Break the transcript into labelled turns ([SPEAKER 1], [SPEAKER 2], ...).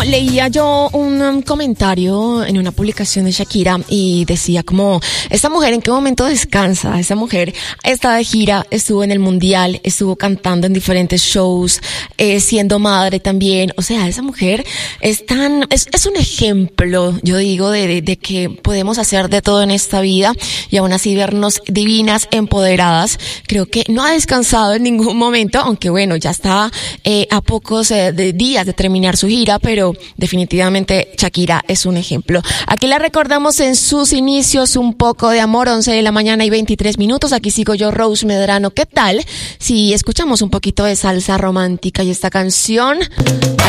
[SPEAKER 1] leía yo un comentario en una publicación de Shakira y decía como, esta mujer en qué momento descansa, esta mujer está de gira, estuvo en el mundial, estuvo cantando en diferentes shows, siendo madre también, o sea, esa mujer es un ejemplo, yo digo, de que podemos hacer de todo en esta vida y aún así vernos divinas, empoderadas. Creo que no ha descansado en ningún momento, aunque bueno, ya está a pocos días de terminar su gira, pero definitivamente Shakira es un ejemplo. Aquí la recordamos en sus inicios, Un poco de amor, 11 de la mañana y 23 minutos. Aquí sigo yo, Rose Medrano. ¿Qué tal si escuchamos un poquito de salsa romántica y esta canción?